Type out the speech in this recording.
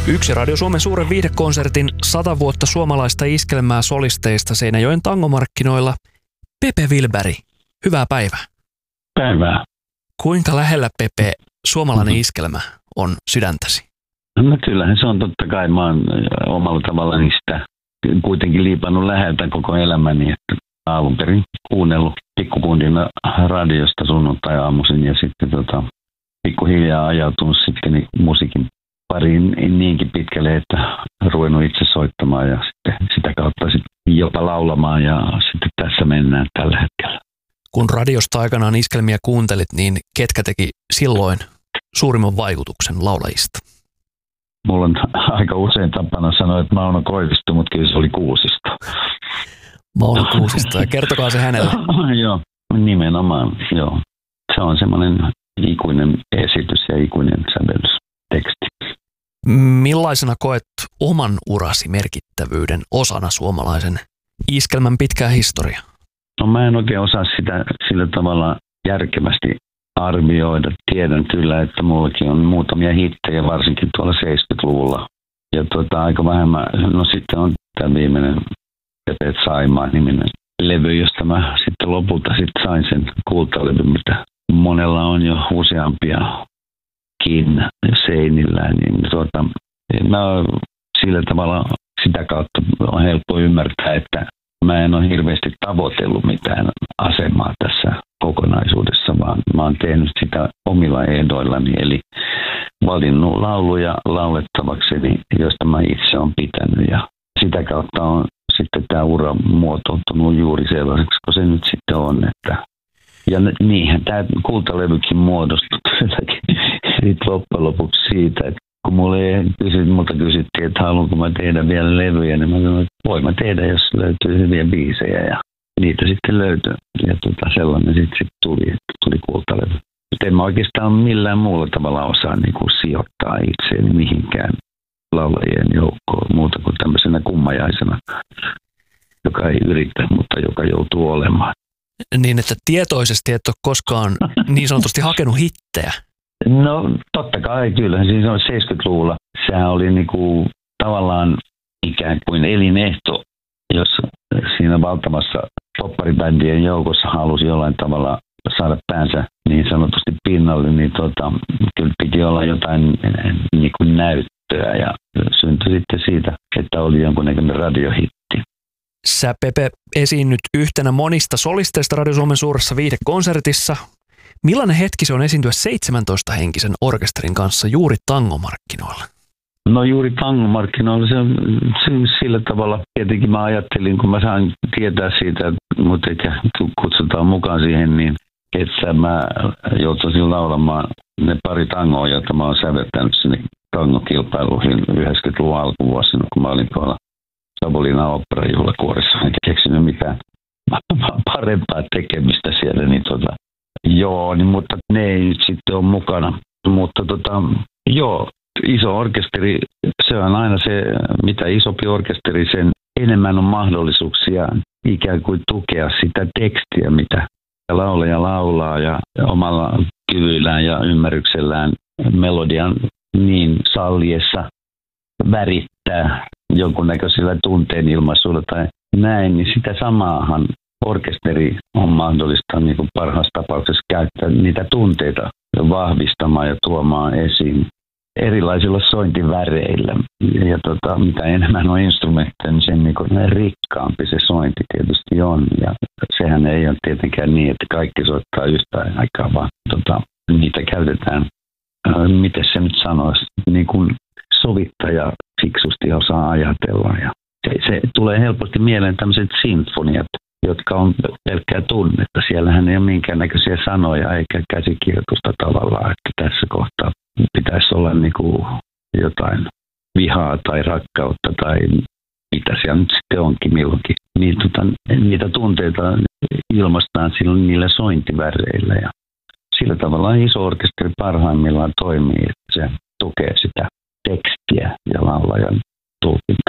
Yksi Radio Suomen suuren viihdekonsertin 100 vuotta suomalaista iskelmää solisteista Seinäjoen tangomarkkinoilla. Pepe Wilberg, hyvää päivää. Päivää. Kuinka lähellä, Pepe, suomalainen iskelmä on sydäntäsi? No kyllähän se on totta kai. Mä oon omalla tavallaan sitä kuitenkin liipannut läheltä koko elämäni. Että alun perin kuunnellut pikkukundina radiosta sunnuntai-aamuisin ja sitten pikkuhiljaa ajautunut sitten musiikin pariin niinkin pitkälle, että ruvennut itse soittamaan ja sitten sitä kautta sitten jopa laulamaan ja sitten tässä mennään tällä hetkellä. Kun radiosta aikanaan iskelmiä kuuntelit, niin ketkä teki silloin suurimman vaikutuksen laulajista? Mulla on aika usein tapana sanoa, että Mauno Koivisto, mutta kyllä se oli Kuusisto. Mauno Kuusisto, ja kertokaa se hänelle. Joo, nimenomaan, joo. Se on semmoinen ikuinen esitys ja ikuinen sävellysteksti. Millaisena koet oman urasi merkittävyyden osana suomalaisen iskelmän pitkää historiaa? No mä en oikein osaa sitä sillä tavalla järkevästi arvioida. Tiedän kyllä, että mullakin on muutamia hittejä, varsinkin tuolla 70-luvulla. Ja aika vähemmän, no sitten on tämä viimeinen Pepe Saimaa-niminen levy, josta mä sitten lopulta sitten sain sen kultalevyn, mitä monella on jo useampiakin seinillä. Niin mä sillä tavalla sitä kautta on helppo ymmärtää, että mä en ole hirveästi tavoitellut mitään asemaa tässä kokonaisuudessa, vaan mä oon tehnyt sitä omilla ehdoillani, eli valinnut lauluja laulettavakseni, joista mä itse olen pitänyt, ja sitä kautta on sitten tämä ura muotoutunut juuri sellaiseksi, kun se nyt sitten on, että ja niinhän tämä kultalevykin muodostui kylläkin sitten loppujen lopuksi siitä, että kun multa kysyttiin, että haluanko mä tehdä vielä levyjä, niin mä sanoin, että voin mä tehdä, jos löytyy hyviä biisejä, ja niitä sitten löytyi. Ja sellainen sitten tuli kultalevy. Mutta en mä oikeastaan millään muulla tavalla osaa sijoittaa itseäni mihinkään laulajien joukkoon, muuta kuin tämmöisenä kummajaisena, joka ei yritä, mutta joka joutuu olemaan. Niin, että tietoisesti et ole koskaan niin sanotusti hakenut hittejä. No totta kai, kyllä. Siis 70-luvulla sehän oli tavallaan ikään kuin elinehto, jos siinä valtavassa popparibändien joukossa halusi jollain tavalla saada päänsä niin sanotusti pinnalle, niin kyllä piti olla jotain näyttöä ja syntyi sitten siitä, että oli jonkunnäköinen radiohitti. Sä, Pepe, esiinnyt yhtenä monista solisteista Radio Suomen suuressa viihdekonsertissa. Millainen hetki se on esiintyä 17-henkisen orkesterin kanssa juuri tangomarkkinoilla? No juuri tangomarkkinoilla se on sillä tavalla. Tietenkin mä ajattelin, kun mä sain tietää siitä, että mut eikä kutsutaan mukaan siihen, niin että mä joutuisin laulamaan ne pari tangoa, joita mä oon säveltänyt sinne tangokilpailuihin 90-luvun alkuvuosina, kun mä olin tuolla Savonlinnan oopperajuhlakuorissa. Enkä keksinyt mitään parempaa tekemistä siellä, niin joo, niin, mutta ne ei nyt sitten ole mukana. Mutta joo, iso orkesteri, se on aina se, mitä isompi orkesteri, sen enemmän on mahdollisuuksia ikään kuin tukea sitä tekstiä, mitä laulaja laulaa ja omalla kyvyillään ja ymmärryksellään melodian niin salliessa värittää jonkunnäköisellä tunteen ilmaisuudella tai näin, niin sitä samaahan orkesteri on mahdollista parhaassa tapauksessa käyttää niitä tunteita vahvistamaan ja tuomaan esiin erilaisilla sointiväreillä. Ja mitä enemmän on instrumentteja, niin sen rikkaampi se sointi tietysti on. Ja sehän ei ole tietenkään niin, että kaikki soittaa yhtään aikaa, vaan niitä käytetään, miten se nyt sanoisi, niin kuin sovittaja fiksusti osaa ajatella. Ja se tulee helposti mieleen tämmöiset sinfoniat, jotka on pelkkää tunnetta. Siellähän ei ole minkäännäköisiä sanoja eikä käsikirjoitusta tavallaan, että tässä kohtaa pitäisi olla jotain vihaa tai rakkautta tai mitä siellä nyt sitten onkin milloinkin. Niin, niitä tunteita ilmaistaan silloin niillä sointiväreillä ja sillä tavalla iso orkesteri parhaimmillaan toimii, että se tukee sitä tekstiä ja laulajan tulkintaa.